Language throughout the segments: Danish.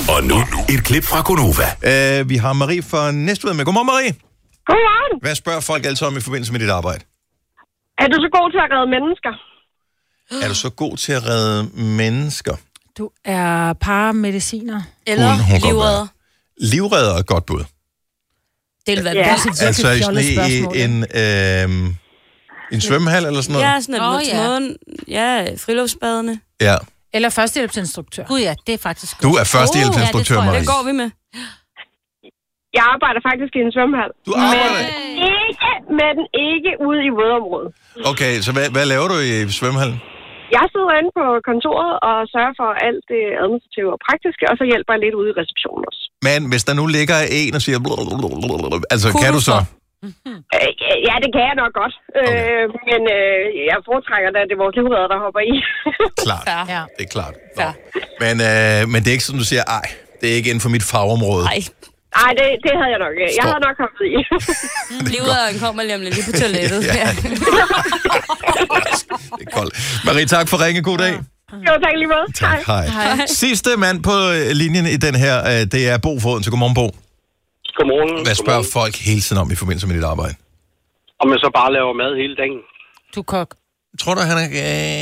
Og nu et klip fra Gonova. Vi har Marie fra Næstved med. Godmorgen, Marie. Godmorgen. Hvad spørger folk altid om i forbindelse med dit arbejde? Er du så god til at redde mennesker? Er du så god til at redde mennesker? Du er paramediciner. Eller Hun kan godt livredder. Livredder er et godt bud. Det vil være Ja. virkelig Altså i fjollet sådan en svømmehal eller sådan noget? Ja, sådan noget til måden. Ja, friluftsbadene. Ja. Eller førstehjælpsinstruktør. Gud ja, det er faktisk Du er førstehjælpsinstruktør, Marie. Det går vi med. Jeg arbejder faktisk i en svømmehal. Du arbejder? Men ikke ude i vådområdet. Okay, så hvad laver du i svømmehallen? Jeg sidder inde på kontoret og sørger for alt det administrative og praktiske, og så hjælper jeg lidt ude i receptionen også. Men hvis der nu ligger en og siger... Altså, kan du så? Ja, det kan jeg nok godt. Okay. Men jeg foretrækker da, at det er vores livredder, der hopper i. Klart. Ja. Det er klart. Men det er ikke sådan, du siger, ej, det er ikke inden for mit fagområde. Nej, det havde jeg nok. Jeg havde nok hoppet i. Livredderen kommer lige på toilettet. Ja. Det er koldt. Marie, tak for ringe. God dag. Jo, tak lige måde. Tak, hej. Sidste mand på linjen i den her, det er Bo Foden. Så godmorgen, Bo. Godmorgen. Hvad spørger folk hele tiden om i forbindelse med dit arbejde? Om man så bare laver mad hele dagen. Du er kok. Tror du, han er...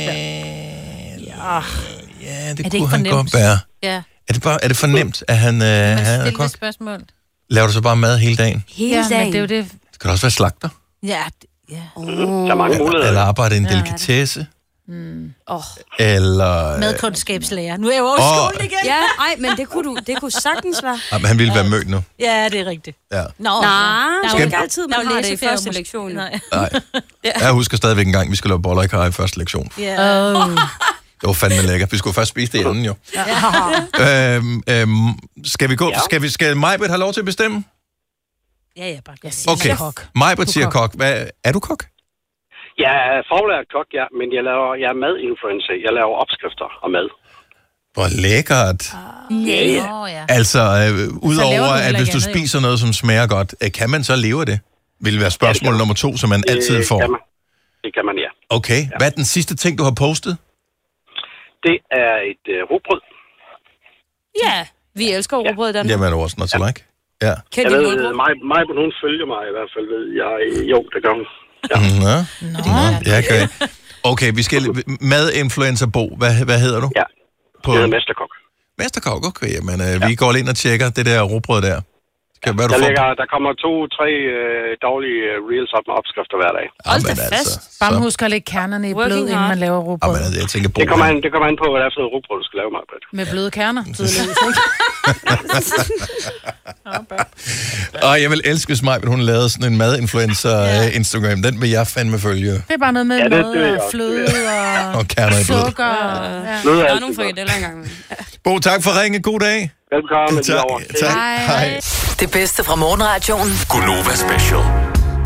Ja, det kunne han godt være. Ja. Er det for nemt, at han er kok? Spørgsmål. Laver du så bare mad hele dagen? Hele Ja, dagen. men det er jo det. Det kan også være slagter. Ja. Der er mange muligheder. Eller arbejde i en delikatesse. Eller... Madkundskabslærer. Nu er jeg jo over i skolen igen. Ja, men det kunne sagtens være. Jamen, han ville være mødt nu. Ja, det er rigtigt. Ja. Nå, Nej, der er det jo er ikke altid, man der er jo har det i læseferie første måske. lektion. Nej. Nej. Jeg husker stadigvæk en gang, vi skulle lave boller i karry i første lektion. Ja. Det var fandme lækkert. Vi skulle først spise det i anden, jo. Skal vi gå? Skal Majbert have lov til at bestemme? Ja, bare. Jeg siger Okay. kok. Majbert siger kok. Er du kok? Jeg er faglært kok, ja, men jeg er madinfluencer. Jeg laver opskrifter og mad. Hvor lækkert. Ja. Altså, udover du at heller hvis ikke du andet, spiser noget, som smager godt, kan man så leve af det? Vil være spørgsmål nummer 2, som man altid får. Det kan man, ja. Okay. Hvad er den sidste ting, du har postet? Det er et rugbrød. Ja, vi elsker rugbrød i Danmark. Jamen, er du også not to like? Ja. Kan Jeg de ved, rugbrød? mig, hun følger mig i hvert fald, ved jeg. Jo, det gør hun. Ja. Nå. Ja, okay. Okay, vi skal... Madinfluencer Bo, hvad hedder du? Ja, jeg hedder Mesterkok. Mesterkok, okay. Jamen, vi går ind og tjekker det der rugbrød der. Der kommer 2-3 daglige reels op med opskrifter hver dag. Hold da fast. Bare husk at lægge kernerne i blød, inden man laver rugbrød. Jamen, jeg tænker, Det kommer an på, hvad det er for noget rugbrød, du skal lave, Marbet. Med bløde kerner, tydeligvis, ikke? Og jeg vil elske, hvis hun lavede sådan en madinfluencer Instagram. Den vil jeg fandme følge. Det er bare noget med mad og fløde og kerner i blød. sukker. Der er nogle frikadeller engang. Bo, tak for ringe. God dag. Velkommen. Tak. Hej. Det bedste fra morgenradioen. Gonova Special.